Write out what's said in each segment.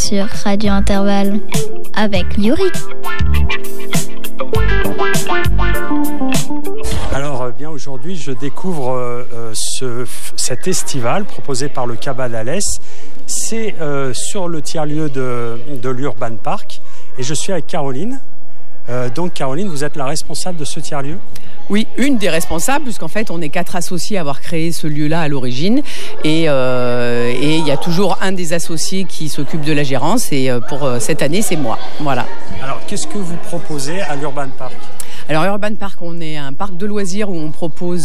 sur Radio Intervalle avec Yuri. Alors bien aujourd'hui je découvre cet estival proposé par le Cabas d'Alès. C'est sur le tiers-lieu de l'Urban Park et je suis avec Caroline. Donc Caroline, vous êtes la responsable de ce tiers-lieu ? Oui, une des responsables, puisqu'en fait on est 4 associés à avoir créé ce lieu-là à l'origine et il y a toujours un des associés qui s'occupe de la gérance et pour cette année c'est moi. Voilà. Alors qu'est-ce que vous proposez à l'Urban Park ? Alors Urban Park, on est un parc de loisirs où on propose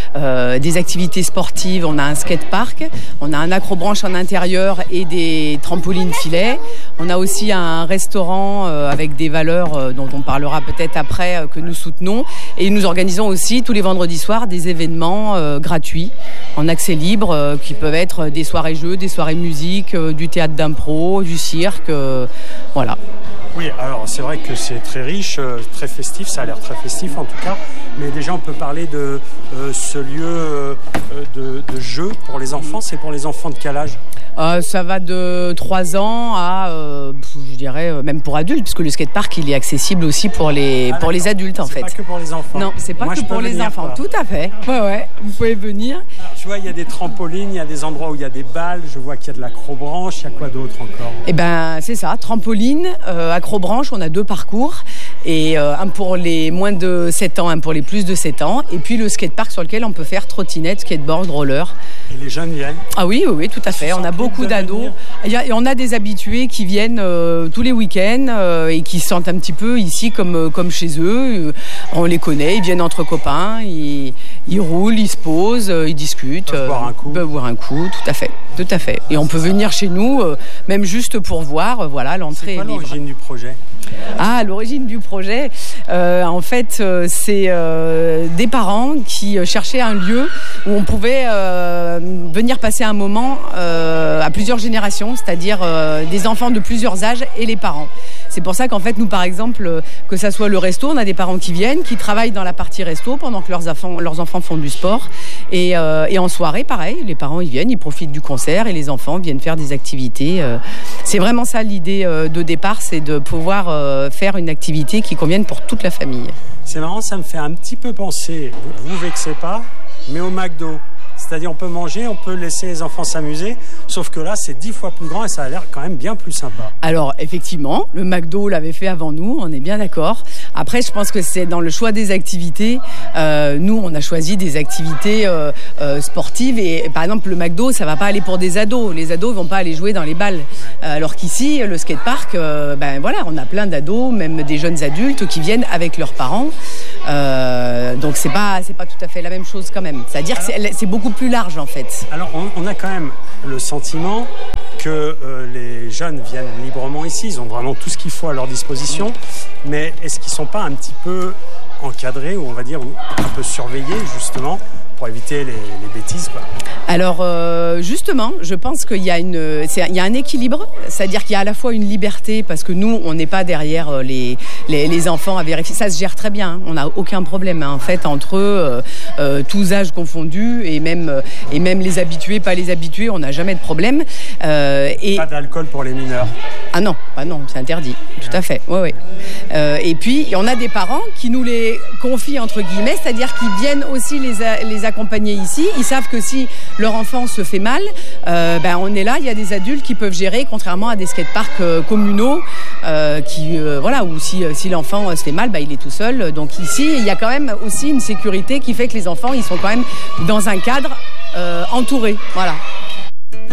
des activités sportives. On a un skatepark, on a un acrobranche en intérieur et des trampolines filets. On a aussi un restaurant avec des valeurs dont on parlera peut-être après que nous soutenons. Et nous organisons aussi tous les vendredis soirs des événements gratuits en accès libre qui peuvent être des soirées jeux, des soirées musique, du théâtre d'impro, du cirque, voilà. Oui, alors c'est vrai que c'est très riche, très festif, ça a l'air très festif en tout cas, mais déjà on peut parler de ce lieu de jeu pour les enfants. C'est pour les enfants de quel âge ? Ça va de 3 ans à, je dirais, même pour adultes, puisque le skatepark, il est accessible aussi pour les adultes, en fait. C'est pas que pour les enfants. Non, c'est pas que pour les enfants, tout à fait. Ouais, vous pouvez venir. Alors, je vois, il y a des trampolines, il y a des endroits où il y a des balles, je vois qu'il y a de l'acrobranche, il y a quoi d'autre encore ? Eh ben, c'est ça, trampoline, acrobranche, on a 2 parcours. Et un pour les moins de 7 ans, un pour les plus de 7 ans. Et puis le skatepark sur lequel on peut faire trottinette, skateboard, roller. Et les jeunes viennent ? Ah oui, tout à fait. On a beaucoup d'ados. Et on a des habitués qui viennent tous les week-ends et qui se sentent un petit peu ici comme chez eux. On les connaît, ils viennent entre copains, ils roulent, ils se posent, ils discutent. Ils peuvent boire un coup, tout à fait. Et on peut venir chez nous, même juste pour voir, voilà, l'entrée est libre. C'est quoi l'origine du projet ? L'origine du projet, en fait, c'est des parents qui cherchaient un lieu où on pouvait venir passer un moment à plusieurs générations, c'est-à-dire des enfants de plusieurs âges et les parents. C'est pour ça qu'en fait, nous, par exemple, que ça soit le resto, on a des parents qui viennent, qui travaillent dans la partie resto pendant que leurs enfants font du sport. Et en soirée, pareil, les parents, ils viennent, ils profitent du concert et les enfants viennent faire des activités. C'est vraiment ça l'idée de départ, c'est de pouvoir faire une activité qui convienne pour toute la famille. C'est marrant, ça me fait un petit peu penser, vous vexez pas, mais au McDo. C'est-à-dire on peut manger, on peut laisser les enfants s'amuser, sauf que là c'est 10 fois plus grand et ça a l'air quand même bien plus sympa. Alors effectivement, le McDo l'avait fait avant nous, on est bien d'accord. Après je pense que c'est dans le choix des activités, nous on a choisi des activités sportives et par exemple le McDo ça va pas aller pour des ados, les ados vont pas aller jouer dans les balles. Alors qu'ici le skatepark, voilà, on a plein d'ados, même des jeunes adultes qui viennent avec leurs parents. Donc c'est pas tout à fait la même chose quand même. C'est-à-dire que c'est beaucoup plus large en fait. Alors on a quand même le sentiment que les jeunes viennent librement ici, ils ont vraiment tout ce qu'il faut à leur disposition, mais est-ce qu'ils sont pas un petit peu encadrés ou on va dire un peu surveillés justement pour éviter les bêtises, quoi. Alors justement, je pense qu'il y a un équilibre, c'est-à-dire qu'il y a à la fois une liberté parce que nous, on n'est pas derrière les enfants à vérifier. Ça se gère très bien, hein. On n'a aucun problème en fait entre eux, tous âges confondus et même les habitués, pas les habitués, on n'a jamais de problème. Pas d'alcool pour les mineurs. Ah non, c'est interdit, tout à fait. Ouais. Et puis on a des parents qui nous les confient entre guillemets, c'est-à-dire qu'ils viennent aussi les accompagner ici. Ils savent que si leur enfant se fait mal, on est là, il y a des adultes qui peuvent gérer, contrairement à des skateparks communaux où si l'enfant se fait mal, il est tout seul. Donc ici, il y a quand même aussi une sécurité qui fait que les enfants, ils sont quand même dans un cadre entouré. Voilà.